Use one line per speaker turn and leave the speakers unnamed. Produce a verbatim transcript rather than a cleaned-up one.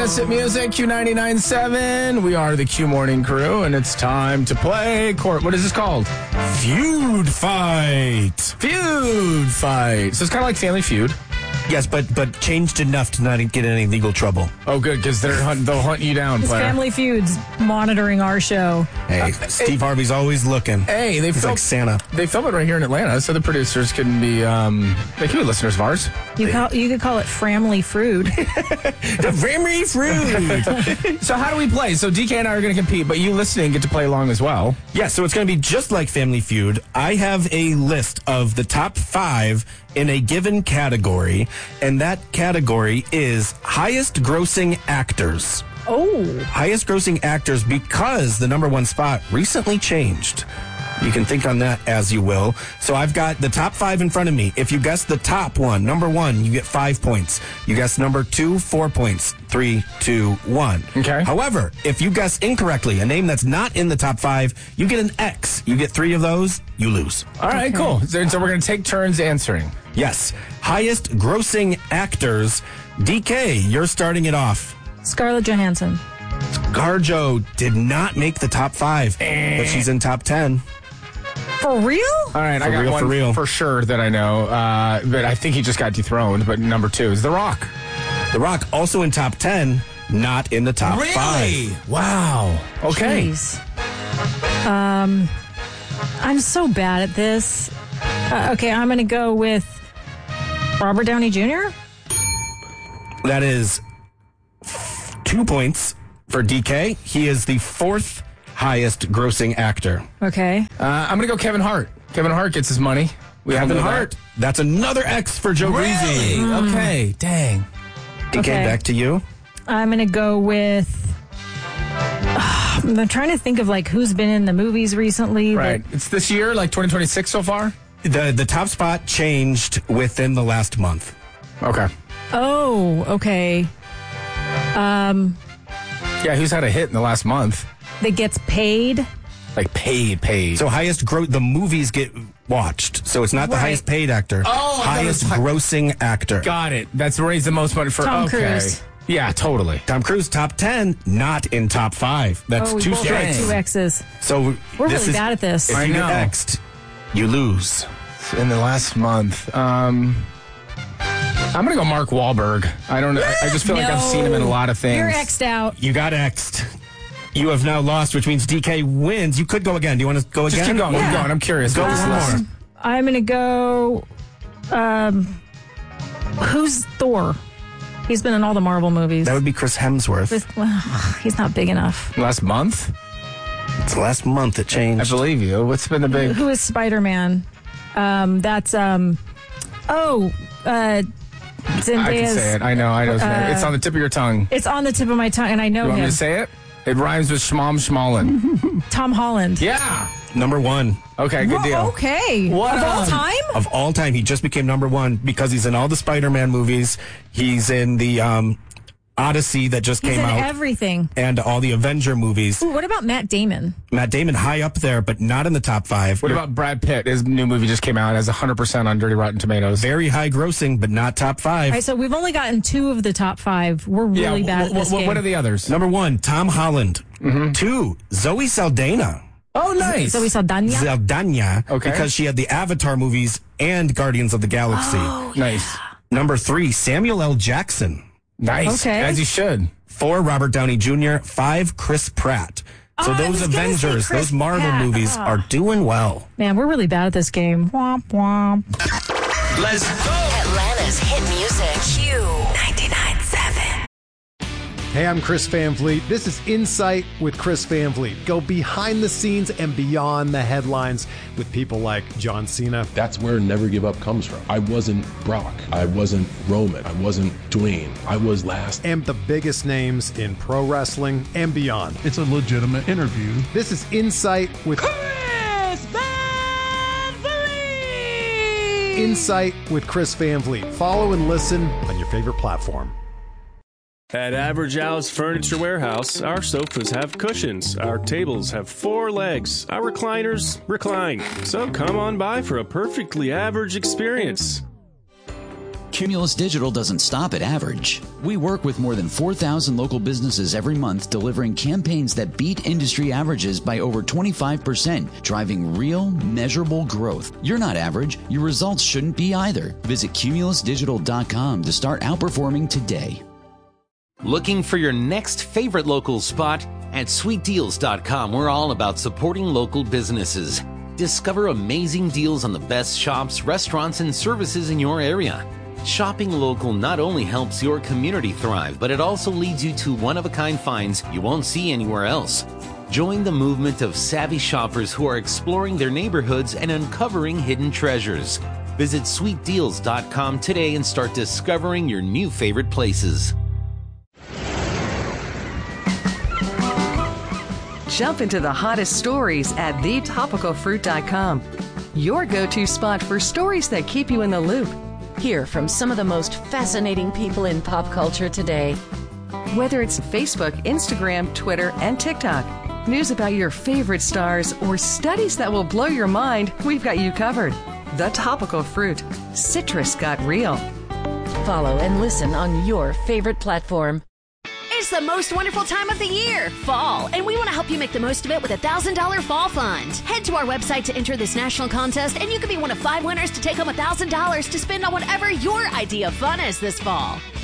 Let's Hit Music, Q ninety-nine point seven. We are the Q Morning Crew, and it's time to play Court. What is this called?
Feud Fight.
Feud Fight. So it's kind of like Family Feud.
Yes, but but changed enough to not get in any legal trouble.
Oh, good, because they're hunt, they'll hunt you down,
This
player.
Family Feud's monitoring our show.
Hey,
Uh,
Steve
hey,
Harvey's always looking.
Hey, they
He's
film,
like Santa.
They film it right here in Atlanta, so the producers can be, um, they can be listeners of ours.
You call you could call it Framley Fruit.
The Family Fruit.
So how do we play? So D K and I are going to compete, but you listening get to play along as well.
Yeah, so it's going to be just like Family Feud. I have a list of the top five in a given category, and that category is highest grossing actors.
Oh,
Highest grossing actors because the number one spot recently changed. You can think on that as you will. So I've got the top five in front of me. If you guess the top one, number one, you get five points. You guess number two, four points. Three, two, one.
Okay.
However, if you guess incorrectly, a name that's not in the top five, you get an X. You get three of those, you lose.
All right,
Okay.
cool. So, so we're going to take turns answering.
Yes. Highest grossing actors. D K, you're starting it off.
Scarlett Johansson.
Garjo did not make the top five, but she's in top ten.
For real?
All right, I
For
got
real,
one
for real.
for sure that I know, uh, but I think he just got dethroned. But number two is The Rock.
The Rock also in top ten, not in the top five.
Wow. Okay.
Jeez. Um, I'm so bad at this. Uh, okay, I'm going to go with Robert Downey Junior
That is f- two points for D K. He is the fourth highest grossing actor.
Okay.
Uh, I'm going to go Kevin Hart. Kevin Hart gets his money. We all
Kevin
know that.
Hart. That's another X for Joe Breezy.
Okay. Dang.
D K,
Okay.
back to you.
I'm going to go with. I'm trying to think of like who's been in the movies recently. that-
Right. It's this year, like twenty twenty-six so far?
The the top spot changed within the last month.
Okay.
Oh, okay.
Yeah, who's had a hit in the last month?
That gets paid.
Like paid, paid.
So highest gro- the movies get watched. So it's not the
Right.
highest paid actor.
Oh, I thought it
highest
was hi-
grossing actor.
Got it. That's raised the most money for
Tom
okay.
Cruise.
Yeah, totally.
Tom Cruise top ten, not in top five. That's
Oh, we
two
both got
strikes.
two X's.
So
We're
this
really
is,
bad at this.
If
I
you
know.
get X'd, you lose.
In the last month. Um I'm gonna go Mark Wahlberg. I don't know. I I just feel like I've seen him in a lot of things.
You're X'd out.
You got X'd. You have now lost, which means D K wins. You could go again. Do you want to go
Just
again?
keep going.
Yeah.
Keep going. I'm curious.
Go
what this
one
list-
more.
I'm going to go. Um, who's Thor? He's been in all the Marvel movies.
That would be Chris Hemsworth.
This- well, he's not big enough.
Last month?
It's last month it
I
changed.
believe you. What's been the big
Who is Spider Man? Um, that's um. Oh, uh, Zendaya's.
I can say it. I know. I know. His name.
Uh,
It's on the tip of your tongue.
It's on the tip of my tongue, and I know
You want
him.
me to say it? It rhymes with Schmom Schmallen.
Tom Holland.
Yeah.
Number one
Okay, good
Whoa,
deal.
okay.
What,
Of all
um,
time?
of all time. He just became number one because he's in all the Spider-Man movies. He's in the um, Odyssey that just
He's
came
in
out.
everything.
and all the Avenger movies.
Ooh, what about Matt Damon?
Matt Damon high up there, but not in the top five.
What about Brad Pitt? His new movie just came out. It has one hundred percent on Dirty Rotten Tomatoes.
Very high grossing, but not top five.
All right, so we've only gotten two of the top five. We're really
yeah,
bad
wh-
at this
wh-
game.
What are the others?
Number one, Tom Holland.
Mm-hmm.
Two, Zoe Saldana.
Oh, nice.
So we saw Danya.
Saldana.
Okay.
Because she had the Avatar movies and Guardians of the Galaxy.
Oh,
Nice.
Number three, Samuel L. Jackson.
Nice.
Okay.
As you should.
Four, Robert Downey Junior Five, Chris Pratt. So
Oh, I
those
was gonna say
Avengers,
Chris
those Marvel
Pratt.
movies
Oh.
are doing well.
Man, we're really bad at this game. Womp womp.
Let's go.
Atlanta's hit music. Q ninety-nine point seven.
Hey, I'm Chris Van Vliet. This is Insight with Chris Van Vliet. Go behind the scenes and beyond the headlines with people like John Cena.
That's where Never Give Up comes from. I wasn't Brock. I wasn't Roman. I wasn't Dwayne. I was last.
And the biggest names in pro wrestling and beyond.
It's a legitimate interview.
This is Insight with
Chris Van Vliet!
Insight with Chris Van Vliet. Follow and listen on your favorite platform.
At Average Al's Furniture Warehouse, our sofas have cushions, our tables have four legs, our recliners recline. So come on by for a perfectly average experience.
Cumulus Digital doesn't stop at average. We work with more than four thousand local businesses every month, delivering campaigns that beat industry averages by over twenty-five percent, driving real, measurable growth. You're not average. Your results shouldn't be either. Visit cumulus digital dot com to start outperforming today.
Looking for your next favorite local spot? At sweet deals dot com, we're all about supporting local businesses. Discover amazing deals on the best shops, restaurants, and services in your area. Shopping local not only helps your community thrive, but it also leads you to one-of-a-kind finds you won't see anywhere else. Join the movement of savvy shoppers who are exploring their neighborhoods and uncovering hidden treasures. Visit sweet deals dot com today and start discovering your new favorite places.
Jump into the hottest stories at the topical fruit dot com. Your go-to spot for stories that keep you in the loop.
Hear from some of the most fascinating people in pop culture today.
Whether it's Facebook, Instagram, Twitter, and TikTok, news about your favorite stars, or studies that will blow your mind, we've got you covered. The Topical Fruit. Citrus got real.
Follow and listen on your favorite platform.
It's the most wonderful time of the year, fall, and we want to help you make the most of it with a one thousand dollars Fall Fund. Head to our website to enter this national contest, and you could be one of five winners to take home one thousand dollars to spend on whatever your idea of fun is this fall.